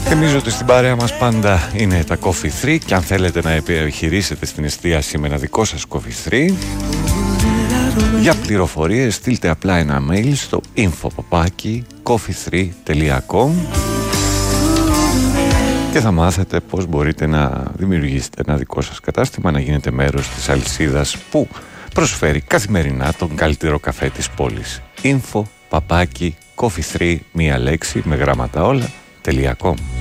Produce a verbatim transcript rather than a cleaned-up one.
Θυμίζω ότι στην παρέα μας πάντα είναι τα Coffee θρι και αν θέλετε να επιχειρήσετε στην εστίαση με ένα δικό σας Coffee θρι, για πληροφορίες στείλτε απλά ένα mail στο info παπάκι coffee three τελεία com και θα μάθετε πώς μπορείτε να δημιουργήσετε ένα δικό σας κατάστημα, να γίνετε μέρος της αλυσίδας που προσφέρει καθημερινά τον καλύτερο καφέ της πόλης. Info παπάκι coffee three, μία λέξη με γράμματα όλα, .com.